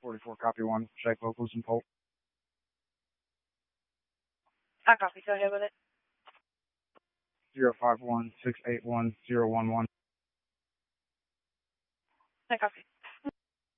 44, copy 1. Check locals and Polk. I copy. Go ahead with it. 051-681-011. I copy.